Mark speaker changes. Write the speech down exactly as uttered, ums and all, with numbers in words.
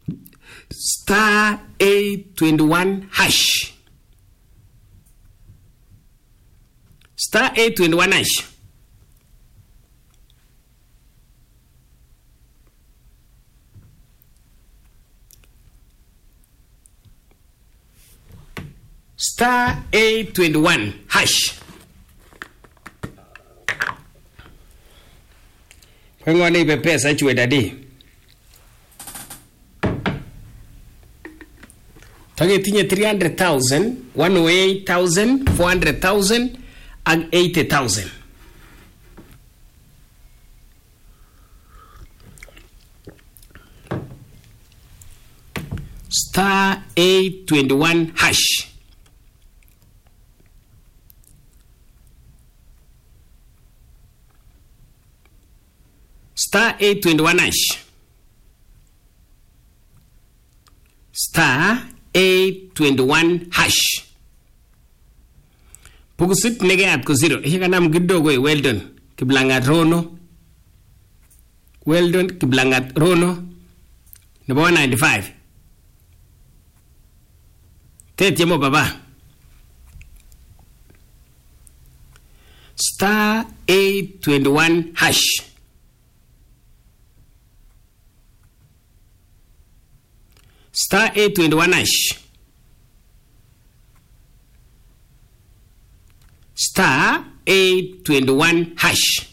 Speaker 1: Star eight twenty-one hash. Star eight twenty-one hash. Star eight twenty-one hash. Kwenye ni pesa chwe dadi. Tange tinye three hundred thousand, one hundred eight thousand, four hundred thousand, and eighty thousand. Star eight twenty-one hash. Star eight twenty-one hash. Star eight twenty-one hash. Pukusit nege at ko zero. Hika nam kidogo well done. Kiblangat Rono. Well done Kiblangat Rono. Number one ninety-five. Tete mo baba. Star eight twenty-one hash. Star eight twenty-one hash. Star eight twenty-one hash.